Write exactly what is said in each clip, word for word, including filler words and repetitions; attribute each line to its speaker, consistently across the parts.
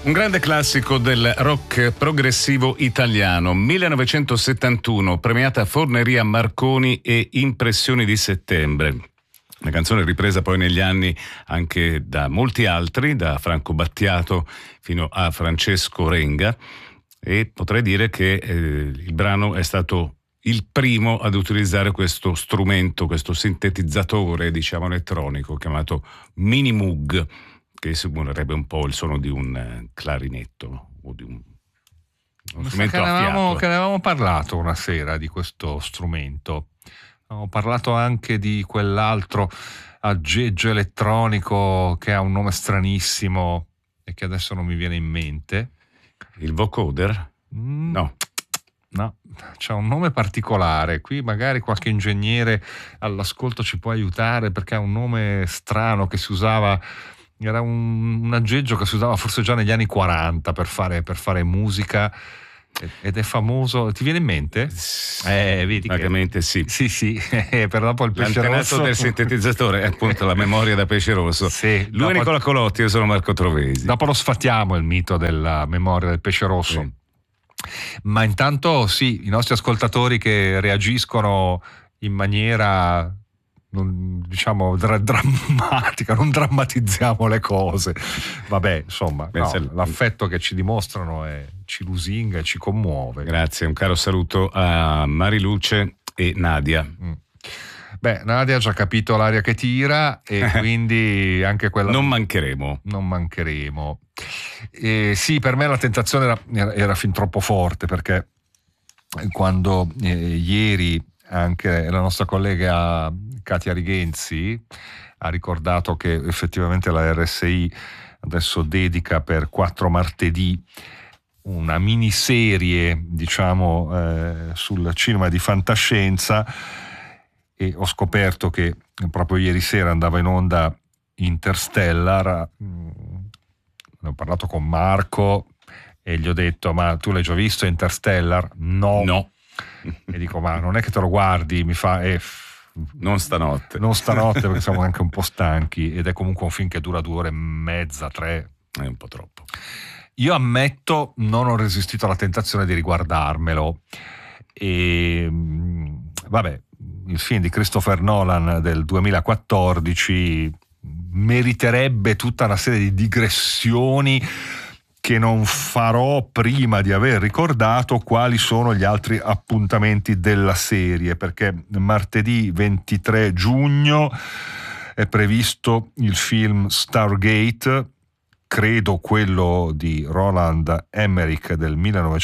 Speaker 1: Un grande classico del rock progressivo italiano, millenovecentosettantuno, premiata Forneria Marconi e Impressioni di settembre. Una canzone ripresa poi negli anni anche da molti altri, da Franco Battiato fino a Francesco Renga, e potrei dire che eh, il brano è stato il primo ad utilizzare questo strumento, questo sintetizzatore, diciamo, elettronico chiamato Mini Moog, che simulerebbe un po' il suono di un clarinetto o di un, un strumento
Speaker 2: che
Speaker 1: a
Speaker 2: avevamo,
Speaker 1: fiato.
Speaker 2: che ne avevamo parlato una sera di questo strumento. Abbiamo parlato anche di quell'altro aggeggio elettronico che ha un nome stranissimo e che adesso non mi viene in mente.
Speaker 1: Il vocoder?
Speaker 2: Mm,
Speaker 1: no.
Speaker 2: No, c'ha un nome particolare. Qui magari qualche ingegnere all'ascolto ci può aiutare, perché ha un nome strano che si usava. Era un, un aggeggio che si usava forse già negli anni quaranta per fare, per fare musica, ed è famoso. Ti viene in mente? Eh, vedi
Speaker 1: Vagamente
Speaker 2: che...
Speaker 1: sì.
Speaker 2: Sì, sì, per dopo il pesce
Speaker 1: L'antenato
Speaker 2: rosso
Speaker 1: del sintetizzatore è appunto la memoria da pesce rosso.
Speaker 2: Sì,
Speaker 1: Lui
Speaker 2: dopo...
Speaker 1: è Nicola Colotti, io sono Marco Trovesi.
Speaker 2: Dopo lo sfatiamo il mito della memoria del pesce rosso.
Speaker 1: Sì.
Speaker 2: Ma intanto sì, i nostri ascoltatori che reagiscono in maniera... Non, diciamo dra- drammatica, non drammatizziamo le cose, vabbè, insomma, no, l'affetto che ci dimostrano è, ci lusinga e ci commuove.
Speaker 1: Grazie, un caro saluto a Mariluce e Nadia.
Speaker 2: Mm. Beh, Nadia ha già capito l'aria che tira, e quindi anche quella
Speaker 1: non mancheremo
Speaker 2: non mancheremo e sì, per me la tentazione era, era, era fin troppo forte, perché quando eh, ieri anche la nostra collega Katia Righenzi ha ricordato che effettivamente la R S I adesso dedica per quattro martedì una miniserie, diciamo, eh, sul cinema di fantascienza, e ho scoperto che proprio ieri sera andava in onda Interstellar. Ne ho parlato con Marco e gli ho detto: ma tu l'hai già visto Interstellar? No.
Speaker 1: No.
Speaker 2: E dico: ma non è che te lo guardi? Mi fa eh,
Speaker 1: non stanotte
Speaker 2: non stanotte perché siamo anche un po' stanchi, ed è comunque un film che dura due ore e mezza, tre,
Speaker 1: è un po' troppo.
Speaker 2: Io ammetto, non ho resistito alla tentazione di riguardarmelo, e vabbè, il film di Christopher Nolan del duemilaquattordici meriterebbe tutta una serie di digressioni che non farò prima di aver ricordato quali sono gli altri appuntamenti della serie, perché martedì ventitré giugno è previsto il film Stargate, credo quello di Roland Emmerich del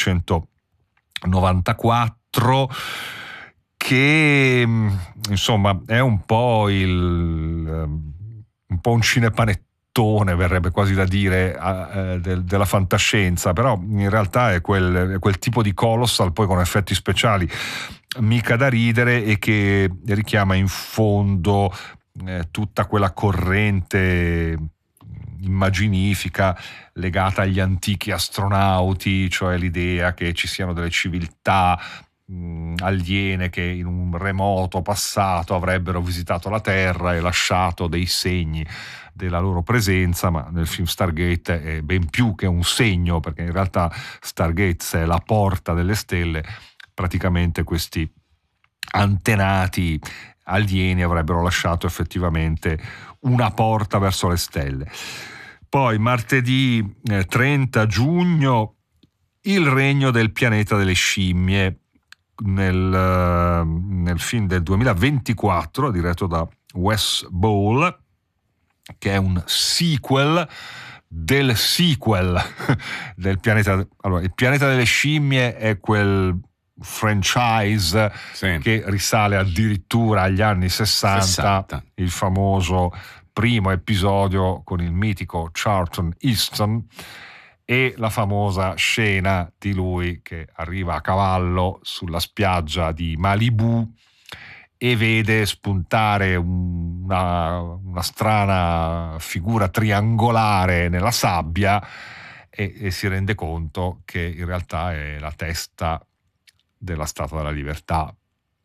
Speaker 2: millenovecentonovantaquattro, che insomma è un po' il un po' un cinepanettone, verrebbe quasi da dire, eh, del, della fantascienza, però in realtà è quel, è quel tipo di Colossal poi con effetti speciali mica da ridere, e che richiama in fondo eh, tutta quella corrente immaginifica legata agli antichi astronauti, cioè l'idea che ci siano delle civiltà mh, aliene che in un remoto passato avrebbero visitato la Terra e lasciato dei segni della loro presenza. Ma nel film Stargate è ben più che un segno, perché in realtà Stargate, se è la porta delle stelle, praticamente questi antenati alieni avrebbero lasciato effettivamente una porta verso le stelle. Poi martedì eh, trenta giugno Il regno del pianeta delle scimmie, nel, nel film del duemilaventiquattro diretto da Wes Ball, che è un sequel del sequel del pianeta. Allora, il pianeta delle scimmie è quel franchise sì. che risale addirittura agli anni sessanta, sessanta, il famoso primo episodio con il mitico Charlton Heston e la famosa scena di lui che arriva a cavallo sulla spiaggia di Malibu e vede spuntare una, una strana figura triangolare nella sabbia, e, e si rende conto che in realtà è la testa della Statua della Libertà.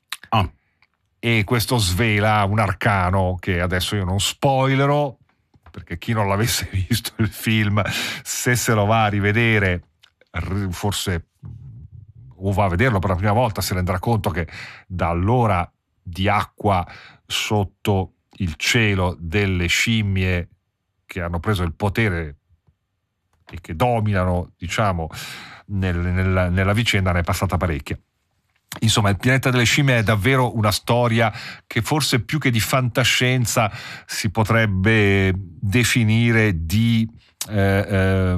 Speaker 1: Ah.
Speaker 2: E questo svela un arcano che adesso io non spoilerò, perché chi non l'avesse visto il film, se se lo va a rivedere, forse o va a vederlo per la prima volta, si renderà conto che da allora di acqua sotto il cielo delle scimmie che hanno preso il potere e che dominano, diciamo, nel, nel, nella vicenda ne è passata parecchia. Insomma, il pianeta delle scimmie è davvero una storia che forse più che di fantascienza si potrebbe definire di eh, eh,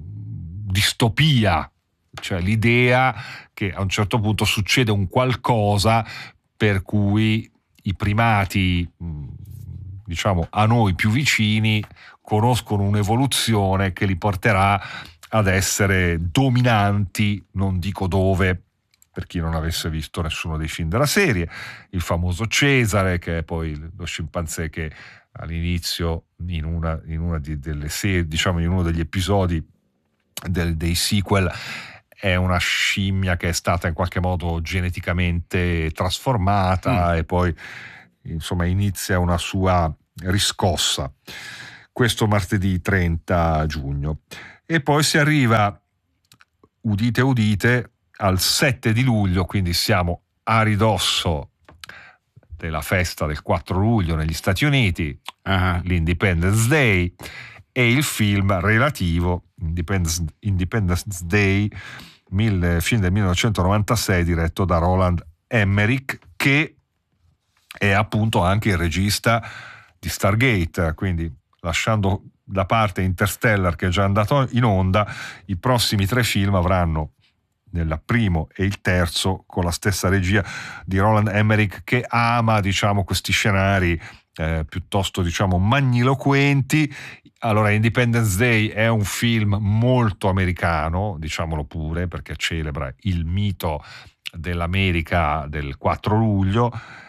Speaker 2: distopia, cioè l'idea che a un certo punto succede un qualcosa per cui i primati, diciamo, a noi più vicini conoscono un'evoluzione che li porterà ad essere dominanti, non dico dove, per chi non avesse visto nessuno dei film della serie, il famoso Cesare, che è poi lo scimpanzé che all'inizio in una, in una di, delle serie, diciamo in uno degli episodi del, dei sequel, è una scimmia che è stata in qualche modo geneticamente trasformata mm. e poi insomma inizia una sua riscossa. Questo martedì trenta giugno. E poi si arriva, udite udite, al sette di luglio, quindi siamo a ridosso della festa del quattro luglio negli Stati Uniti, uh-huh. l'Independence Day, e il film relativo, Independence, Independence Day, mille, film del millenovecentonovantasei, diretto da Roland Emmerich, che è appunto anche il regista di Stargate, quindi lasciando da parte Interstellar, che è già andato in onda, i prossimi tre film avranno nel primo e il terzo con la stessa regia di Roland Emmerich, che ama, diciamo, questi scenari eh, piuttosto, diciamo, magniloquenti. Allora, Independence Day è un film molto americano, diciamolo pure, perché celebra il mito dell'America del quattro luglio,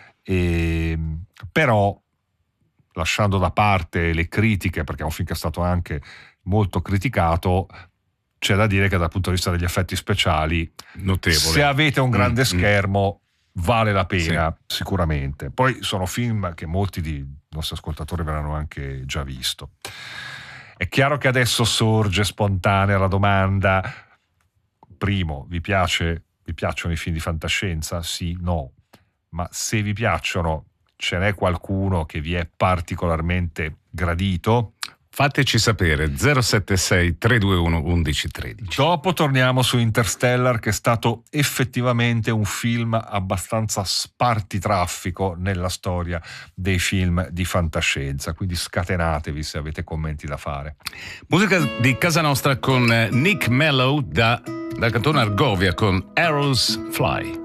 Speaker 2: e, però lasciando da parte le critiche, perché è un film che è stato anche molto criticato, c'è da dire che dal punto di vista degli effetti speciali, notevole. Se avete un grande mm, schermo mm. vale la pena, sì. Sicuramente. Poi sono film che molti di nostri ascoltatori avranno anche già visto. È chiaro che adesso sorge spontanea la domanda: primo, vi piace, vi piacciono i film di fantascienza? Sì, no. Ma se vi piacciono, ce n'è qualcuno che vi è particolarmente gradito?
Speaker 1: Fateci sapere, zero sette sei tre due uno uno uno uno tre zero.
Speaker 2: Dopo torniamo su Interstellar, che è stato effettivamente un film abbastanza spartitraffico nella storia dei film di fantascienza, quindi scatenatevi se avete commenti da fare.
Speaker 1: Musica di casa nostra con Nick Mellow da, dal cantone Argovia con Arrows Fly.